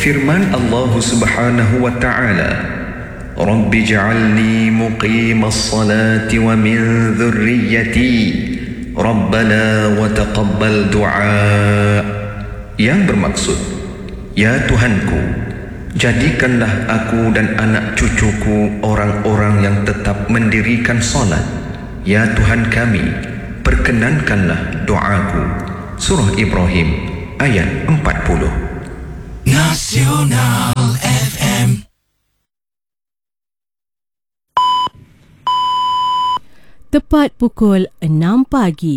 Firman Allah Subhanahu wa ta'ala, Rabbi ja'alni muqimas salati wa min dhurriyyati Rabbana wa taqabbal du'a. Yang bermaksud, ya Tuhanku, jadikanlah aku dan anak cucuku orang-orang yang tetap mendirikan solat. Ya Tuhan kami, perkenankanlah doaku. Surah Ibrahim ayat 40. Nasional FM. Tepat pukul 6 pagi.